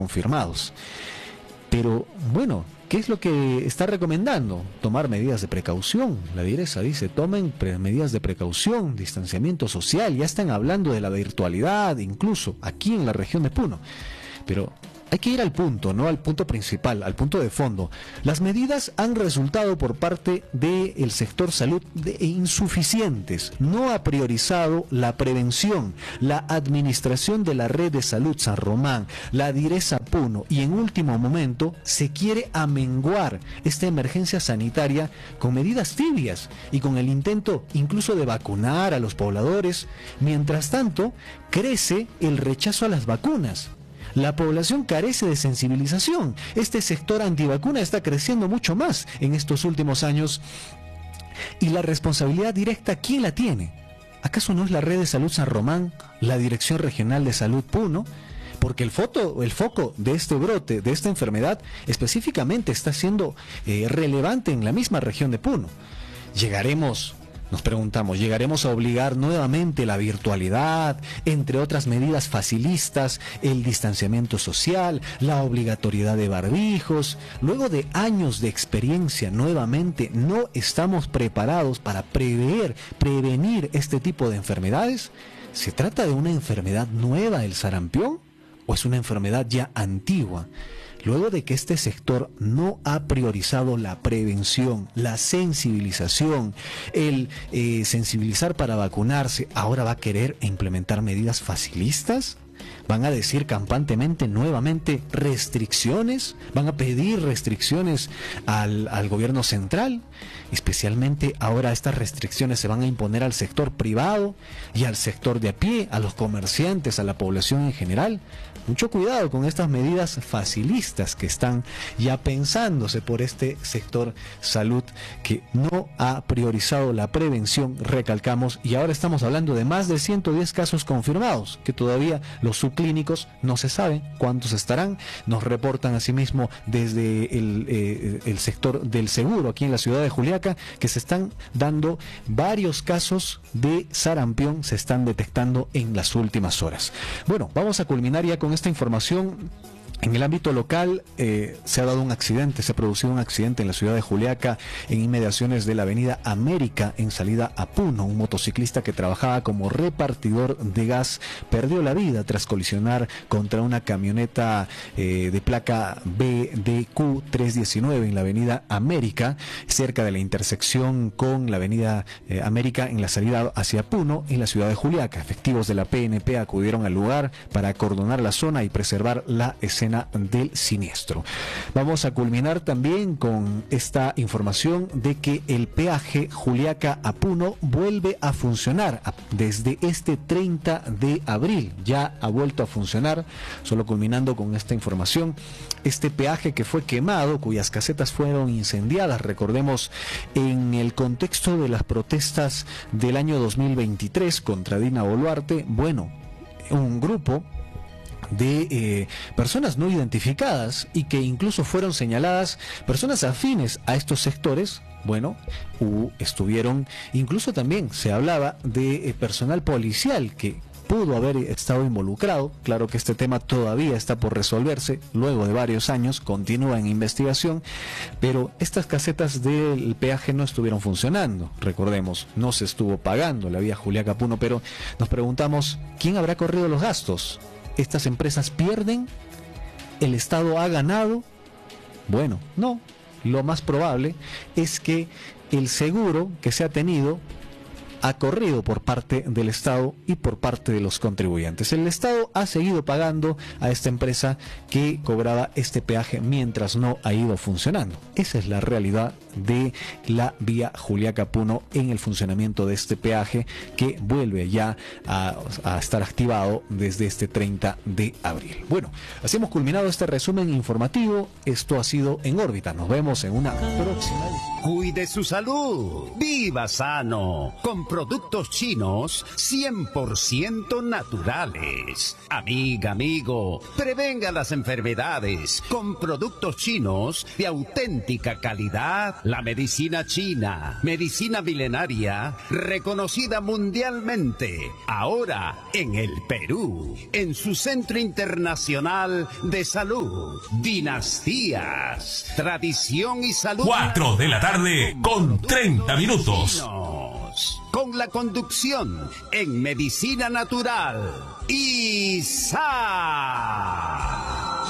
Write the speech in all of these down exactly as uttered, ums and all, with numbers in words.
confirmados. Pero, bueno, ¿qué es lo que está recomendando? Tomar medidas de precaución. La DIRESA dice, tomen medidas de precaución, distanciamiento social. Ya están hablando de la virtualidad, incluso aquí en la región de Puno. Pero hay que ir al punto, ¿no? Al punto principal, al punto de fondo. Las medidas han resultado por parte del sector salud de insuficientes. No ha priorizado la prevención, la administración de la red de salud San Román, la DIRESA Puno, y en último momento se quiere amenguar esta emergencia sanitaria con medidas tibias y con el intento incluso de vacunar a los pobladores. Mientras tanto, crece el rechazo a las vacunas. La población carece de sensibilización. Este sector antivacuna está creciendo mucho más en estos últimos años. Y la responsabilidad directa, ¿quién la tiene? ¿Acaso no es la Red de Salud San Román, la Dirección Regional de Salud Puno? Porque el, foto, el foco de este brote, de esta enfermedad, específicamente está siendo eh, relevante en la misma región de Puno. Llegaremos... Nos preguntamos, ¿llegaremos a obligar nuevamente la virtualidad, entre otras medidas facilistas, el distanciamiento social, la obligatoriedad de barbijos? Luego de años de experiencia, nuevamente no estamos preparados para prever, prevenir este tipo de enfermedades. ¿Se trata de una enfermedad nueva, el sarampión, o es una enfermedad ya antigua? Luego de que este sector no ha priorizado la prevención, la sensibilización, el eh, sensibilizar para vacunarse, ¿ahora va a querer implementar medidas facilistas? ¿Van a decir campantemente nuevamente restricciones? ¿Van a pedir restricciones al, al gobierno central? Especialmente ahora estas restricciones se van a imponer al sector privado y al sector de a pie, a los comerciantes, a la población en general. Mucho cuidado con estas medidas facilistas que están ya pensándose por este sector salud que no ha priorizado la prevención, recalcamos, y ahora estamos hablando de más de ciento diez casos confirmados, que todavía los subclínicos no se saben cuántos estarán. Nos reportan asimismo desde el, eh, el sector del seguro aquí en la ciudad de Juliaca que se están dando varios casos de sarampión, se están detectando en las últimas horas. Bueno, vamos a culminar ya con esta información. En el ámbito local eh, se ha dado un accidente, se ha producido un accidente en la ciudad de Juliaca, en inmediaciones de la avenida América, en salida a Puno. Un motociclista que trabajaba como repartidor de gas perdió la vida tras colisionar contra una camioneta eh, de placa B D Q trescientos diecinueve en la avenida América, cerca de la intersección con la avenida eh, América en la salida hacia Puno, en la ciudad de Juliaca. Efectivos de la P N P acudieron al lugar para acordonar la zona y preservar la escena del siniestro. Vamos a culminar también con esta información de que el peaje Juliaca a Puno vuelve a funcionar desde este treinta de abril. Ya ha vuelto a funcionar. Solo culminando con esta información, este peaje que fue quemado, cuyas casetas fueron incendiadas, recordemos, en el contexto de las protestas del año dos mil veintitrés contra Dina Boluarte. Bueno, un grupo de eh, personas no identificadas y que incluso fueron señaladas personas afines a estos sectores. Bueno, uh, estuvieron, incluso también se hablaba de eh, personal policial que pudo haber estado involucrado. Claro que este tema todavía está por resolverse, luego de varios años, continúa en investigación, pero estas casetas del peaje no estuvieron funcionando. Recordemos, no se estuvo pagando la vía Juliaca Puno, pero nos preguntamos, ¿quién habrá corrido los gastos? ¿Estas empresas pierden? ¿El Estado ha ganado? Bueno, no. Lo más probable es que el seguro que se ha tenido ha corrido por parte del Estado y por parte de los contribuyentes. El Estado ha seguido pagando a esta empresa que cobraba este peaje mientras no ha ido funcionando. Esa es la realidad de la vía Juliaca Puno en el funcionamiento de este peaje que vuelve ya a, a estar activado desde este treinta de abril. Bueno, así hemos culminado este resumen informativo. Esto ha sido En órbita. Nos vemos en una próxima. Cuide su salud. Viva sano. Con productos chinos cien por ciento naturales. Amiga, amigo, prevenga las enfermedades con productos chinos de auténtica calidad la medicina china, medicina milenaria, reconocida mundialmente, ahora en el Perú, en su Centro Internacional de Salud. Dinastías, tradición y salud. Cuatro de la tarde con treinta minutos. Chinos, con la conducción en medicina natural, Isa.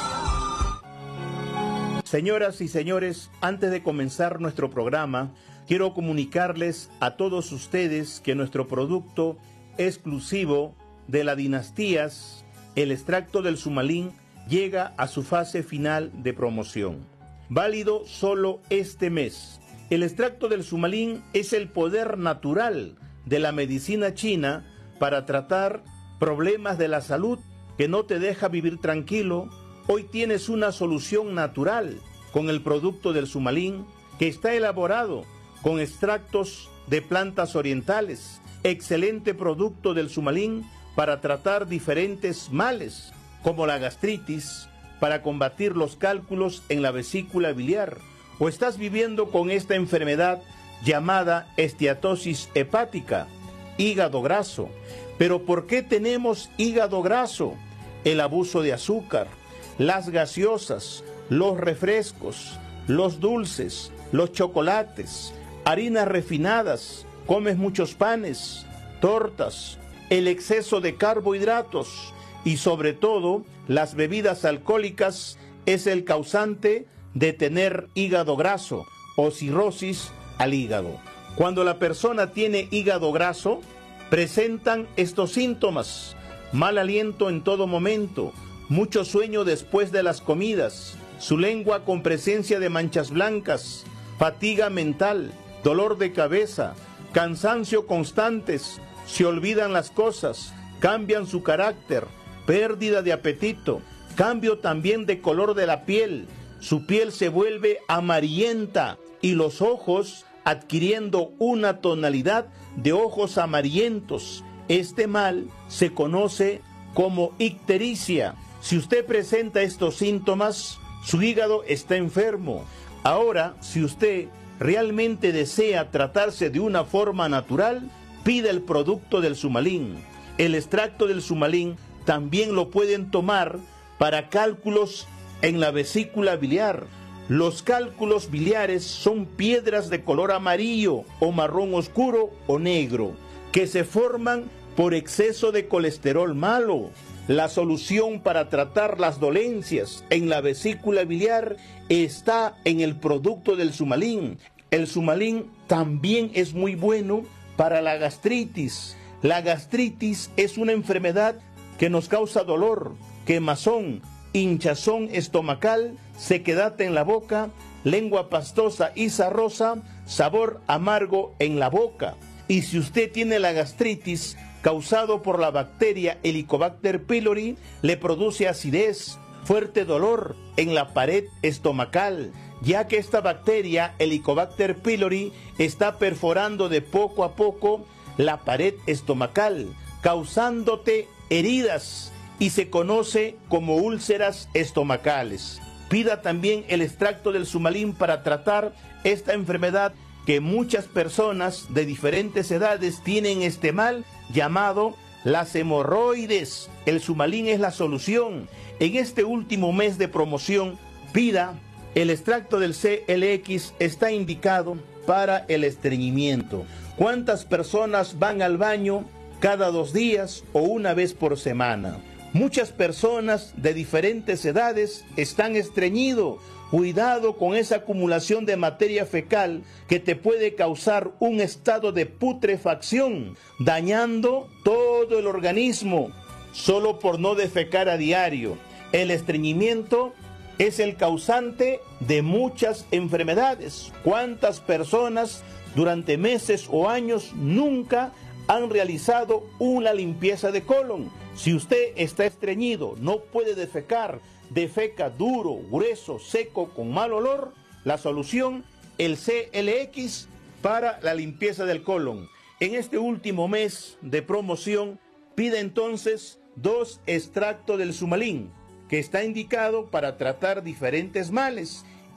Señoras y señores, antes de comenzar nuestro programa, quiero comunicarles a todos ustedes que nuestro producto exclusivo de la Dinastías, el extracto del Sumalín, llega a su fase final de promoción. Válido solo este mes. El extracto del Sumalín es el poder natural de la medicina china para tratar problemas de la salud que no te deja vivir tranquilo. Hoy tienes una solución natural con el producto del Sumalín, que está elaborado con extractos de plantas orientales. Excelente producto del Sumalín para tratar diferentes males, como la gastritis, para combatir los cálculos en la vesícula biliar, o estás viviendo con esta enfermedad llamada esteatosis hepática, hígado graso. Pero ¿por qué tenemos hígado graso? El abuso de azúcar, las gaseosas, los refrescos, los dulces, los chocolates, harinas refinadas, comes muchos panes, tortas, el exceso de carbohidratos y sobre todo las bebidas alcohólicas es el causante de tener hígado graso o cirrosis al hígado. Cuando la persona tiene hígado graso, presentan estos síntomas: mal aliento en todo momento, mucho sueño después de las comidas, su lengua con presencia de manchas blancas, fatiga mental, dolor de cabeza, cansancio constantes, se olvidan las cosas, cambian su carácter, pérdida de apetito, cambio también de color de la piel, su piel se vuelve amarillenta y los ojos adquiriendo una tonalidad de ojos amarillentos. Este mal se conoce como ictericia. Si usted presenta estos síntomas, su hígado está enfermo. Ahora, si usted realmente desea tratarse de una forma natural, pida el producto del Sumalín. El extracto del Sumalín también lo pueden tomar para cálculos en la vesícula biliar. Los cálculos biliares son piedras de color amarillo o marrón oscuro o negro que se forman por exceso de colesterol malo. La solución para tratar las dolencias en la vesícula biliar está en el producto del Sumalín. El Sumalín también es muy bueno para la gastritis. La gastritis es una enfermedad que nos causa dolor, quemazón, hinchazón estomacal, sequedad en la boca, lengua pastosa y sarrosa, sabor amargo en la boca. Y si usted tiene la gastritis causado por la bacteria Helicobacter pylori, le produce acidez, fuerte dolor en la pared estomacal, ya que esta bacteria Helicobacter pylori está perforando de poco a poco la pared estomacal, causándote heridas y se conoce como úlceras estomacales. Pida también el extracto del Sumalín para tratar esta enfermedad que muchas personas de diferentes edades tienen, este mal llamado las hemorroides. El Sumalín es la solución. En este último mes de promoción, pida el extracto del C L X, está indicado para el estreñimiento. ¿Cuántas personas van al baño cada dos días o una vez por semana? Muchas personas de diferentes edades están estreñidos. Cuidado con esa acumulación de materia fecal que te puede causar un estado de putrefacción, dañando todo el organismo solo por no defecar a diario. El estreñimiento es el causante de muchas enfermedades. ¿Cuántas personas durante meses o años nunca han realizado una limpieza de colon? Si usted está estreñido, no puede defecar, defeca duro, grueso, seco, con mal olor, la solución, el C L X para la limpieza del colon. En este último mes de promoción, pide entonces dos extractos del Sumalín, que está indicado para tratar diferentes males,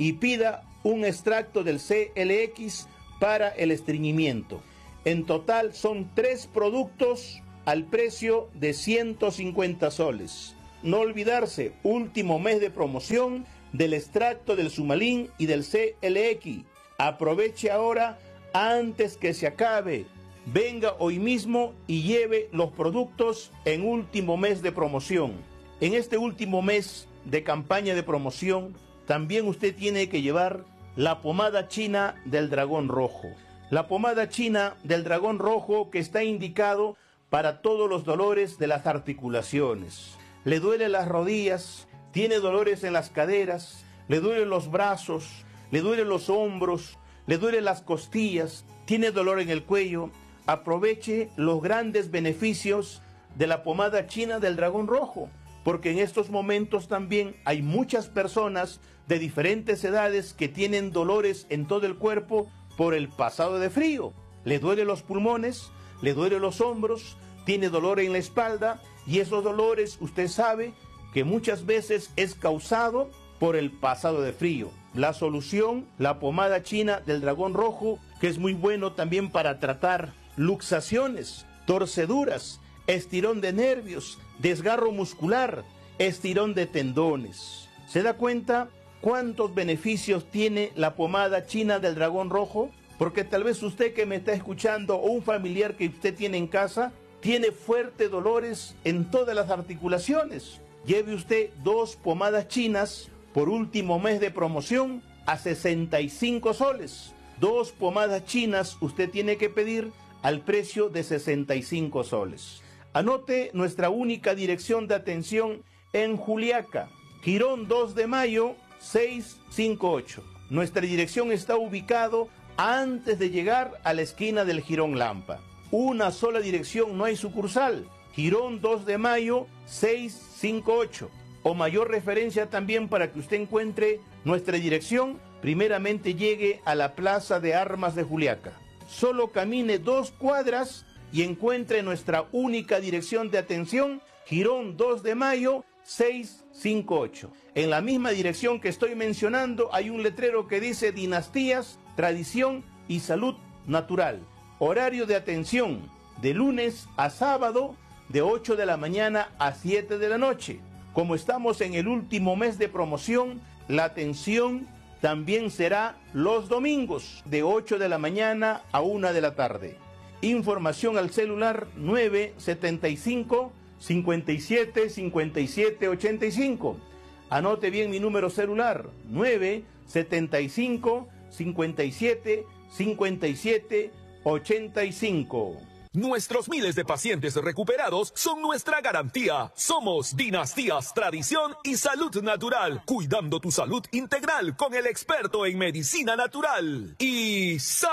y pida un extracto del C L X para el estreñimiento. En total son tres productos al precio de ciento cincuenta soles. No olvidarse, último mes de promoción del extracto del Sumalín y del C L X. Aproveche ahora antes que se acabe. Venga hoy mismo y lleve los productos en último mes de promoción. En este último mes de campaña de promoción, también usted tiene que llevar la pomada china del dragón rojo. La pomada china del dragón rojo que está indicado para todos los dolores de las articulaciones. Le duelen las rodillas, tiene dolores en las caderas, le duelen los brazos, le duelen los hombros, le duelen las costillas, tiene dolor en el cuello. Aproveche los grandes beneficios de la pomada china del dragón rojo, porque en estos momentos también hay muchas personas de diferentes edades que tienen dolores en todo el cuerpo por el pasado de frío. Le duelen los pulmones, le duelen los hombros, tiene dolor en la espalda, y esos dolores usted sabe que muchas veces es causado por el pasado de frío. La solución, la pomada china del dragón rojo, que es muy bueno también para tratar luxaciones, torceduras, estirón de nervios, desgarro muscular, estirón de tendones. ¿Se da cuenta cuántos beneficios tiene la pomada china del dragón rojo? Porque tal vez usted que me está escuchando o un familiar que usted tiene en casa tiene fuertes dolores en todas las articulaciones. Lleve usted dos pomadas chinas por último mes de promoción a sesenta y cinco soles. Dos pomadas chinas usted tiene que pedir al precio de sesenta y cinco soles. Anote nuestra única dirección de atención en Juliaca, Girón dos de Mayo, seiscientos cincuenta y ocho. Nuestra dirección está ubicado antes de llegar a la esquina del Jirón Lampa. Una sola dirección, no hay sucursal. Girón dos de Mayo, seiscientos cincuenta y ocho. O mayor referencia también para que usted encuentre nuestra dirección, primeramente llegue a la Plaza de Armas de Juliaca. Solo camine dos cuadras y encuentre nuestra única dirección de atención, Girón dos de Mayo, seiscientos cincuenta y ocho. En la misma dirección que estoy mencionando hay un letrero que dice Dinastías, Tradición y Salud Natural. Horario de atención de lunes a sábado de ocho de la mañana a siete de la noche. Como estamos en el último mes de promoción, la atención también será los domingos de ocho de la mañana a una de la tarde. Información al celular nueve setenta y cinco, cincuenta y siete, cincuenta y siete, ochenta y cinco. Anote bien mi número celular, nueve setenta y cinco, cincuenta y siete, cincuenta y siete, ochenta y cinco. Nuestros miles de pacientes recuperados son nuestra garantía. Somos Dinastías, Tradición y Salud Natural, cuidando tu salud integral con el experto en medicina natural. I S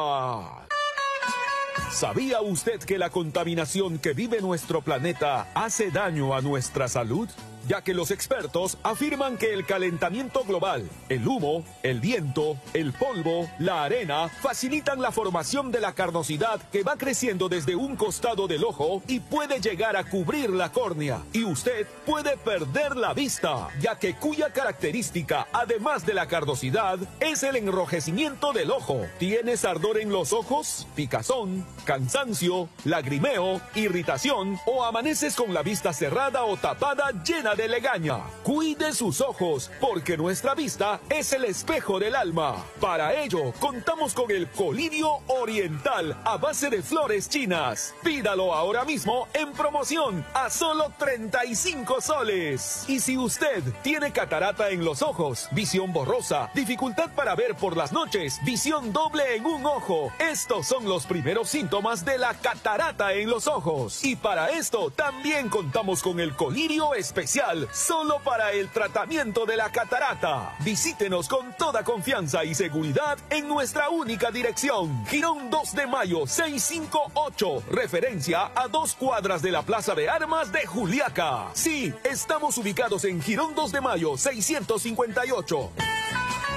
A. ¿Sabía usted que la contaminación que vive nuestro planeta hace daño a nuestra salud? Ya que los expertos afirman que el calentamiento global, el humo, el viento, el polvo, la arena, facilitan la formación de la carnosidad que va creciendo desde un costado del ojo y puede llegar a cubrir la córnea. Y usted puede perder la vista, ya que cuya característica, además de la carnosidad, es el enrojecimiento del ojo. ¿Tienes ardor en los ojos, picazón, cansancio, lagrimeo, irritación o amaneces con la vista cerrada o tapada llena de legaña? Cuide sus ojos, porque nuestra vista es el espejo del alma. Para ello, contamos con el colirio oriental a base de flores chinas. Pídalo ahora mismo en promoción a solo treinta y cinco soles. Y si usted tiene catarata en los ojos, visión borrosa, dificultad para ver por las noches, visión doble en un ojo, estos son los primeros síntomas de la catarata en los ojos. Y para esto también contamos con el colirio especial solo para el tratamiento de la catarata. Visítenos con toda confianza y seguridad en nuestra única dirección, Girón dos de Mayo, seiscientos cincuenta y ocho, referencia a dos cuadras de la Plaza de Armas de Juliaca. Sí, estamos ubicados en Girón dos de Mayo, seiscientos cincuenta y ocho.